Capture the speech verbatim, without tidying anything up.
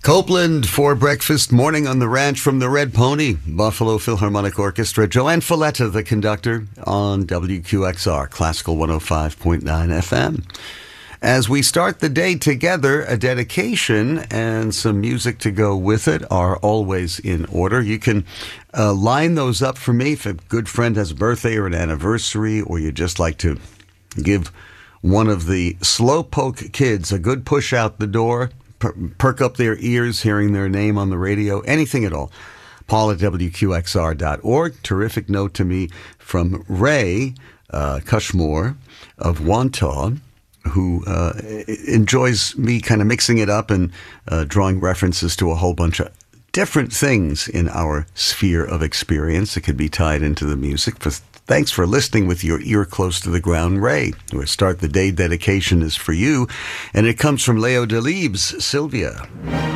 Copeland for breakfast, morning on the ranch from the Red Pony, Buffalo Philharmonic Orchestra. Joanne Folletta, the conductor, on W Q X R, Classical one oh five point nine F M. As we start the day together, a dedication and some music to go with it are always in order. You can uh, line those up for me if a good friend has a birthday or an anniversary, or you just like to give one of the Slowpoke kids a good push out the door, per- perk up their ears hearing their name on the radio, anything at all. Paul at W Q X R dot org. Terrific note to me from Ray uh, Cushmore of Wantagh, who uh, enjoys me kind of mixing it up and uh, drawing references to a whole bunch of different things in our sphere of experience that could be tied into the music. For, thanks for listening with your ear close to the ground, Ray. Our Start the Day dedication is for you, and it comes from Leo Delibes. Sylvia.